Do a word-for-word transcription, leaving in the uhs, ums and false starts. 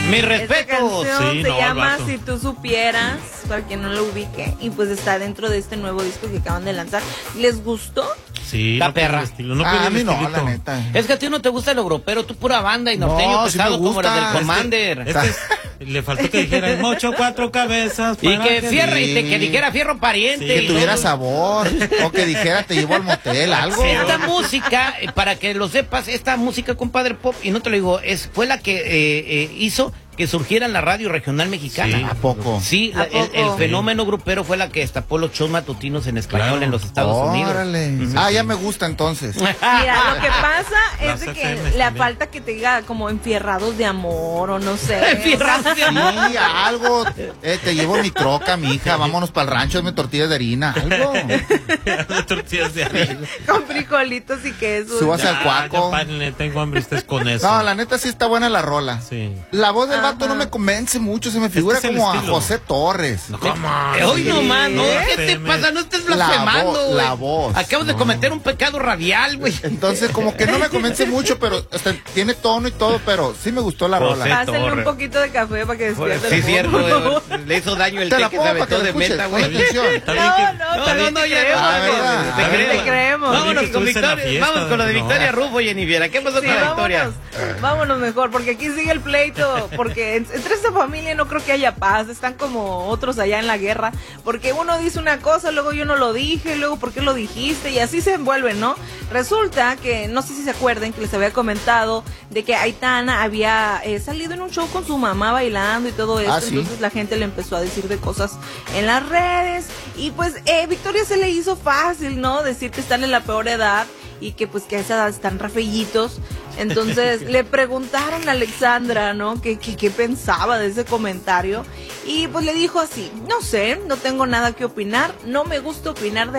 Mi respeto. Esta canción Sí, se no, llama vato. Si tú supieras, para quien no lo ubique, y pues está dentro de este nuevo disco que acaban de lanzar. ¿Les gustó? Sí, La no pierde perra. el estilo, no Ah, pierde a mí el no, estilito. la neta. Es que a ti no te gusta el europeo, tú pura banda y norteño No, sí pesado me como la del gusta. Commander. Este es- le faltó que dijera el mocho cuatro cabezas. Y para que fierro, y te- sí. que dijera fierro pariente. Sí. Que y tuviera todo. sabor. O que dijera te llevo al motel, algo. Esta música, eh, para que lo sepas, esta música, compadre Pop, y no te lo digo, es fue la que eh, eh, hizo que surgiera en la radio regional mexicana. Sí. ¿A poco? Sí, ¿A la- el, poco? el fenómeno grupero fue la que destapó los shows matutinos en español Claro. en los Estados Unidos. Órale. Ujú. Ah, ya me gusta entonces. Mira, lo que pasa Las es de que F Ms le también. falta que te diga como enfierrados de amor o no sé. Enfierrados de amor. Sí, algo. Eh, te llevo mi troca, mi hija. Vámonos para el rancho, hazme tortillas de harina. Algo. de tortillas de harina. Con frijolitos y queso. Subas al Ya, cuaco. ya, párenle, tengo hambre, estés con eso. No, la neta sí está buena la rola. Sí. La voz del Ajá. vato no me convence mucho, se me figura Este es el como a estilo. José Torres. ¿Cómo? Eh, Hoy Sí. no más, ¿no? ¿Qué te Espérame. pasa? No estés La blasfemando, voz, güey. la voz. Acabas de cometer un pecado radial, güey. Entonces, como que no me convence mucho, pero hasta tiene tono y todo, pero sí me gustó la José rola. Pásenle un Torres. poquito de café para que despierte Sí, el cierto, mundo. güey. Le hizo daño el Te té la que pongo se para que aventó la de escuches, meta, pon güey. atención. Está bien No, que- no, No, no, también no, te ya creemos, no, güey. ¿verdad? Te Ah, creemos. Te creemos. Está bien Vámonos que con estuviste en la Victoria, fiesta, vamos con lo de no. Victoria Rufo y Eniviera. ¿Qué pasó Sí, con la historia? vámonos, vámonos mejor, porque aquí sigue el pleito, porque en- entre esta familia no creo que haya paz, están como otros allá en la guerra, porque uno dice una cosa, luego yo no lo dije, luego por qué lo dijiste, y así se envuelven, ¿no? Resulta que, no sé si se acuerdan, que les había comentado de que Aitana había eh, salido en un show con su mamá bailando y todo esto, Ah, ¿sí? entonces la gente le empezó a decir de cosas en las redes, y pues eh, Victoria se le hizo fácil, ¿no? Decir que están en la peor edad, y que pues que a esa edad están rafeillitos. Entonces le preguntaron a Alexandra, ¿no? ¿Qué, qué, qué pensaba de ese comentario? Y pues le dijo así, no sé, no tengo nada que opinar, no me gusta opinar de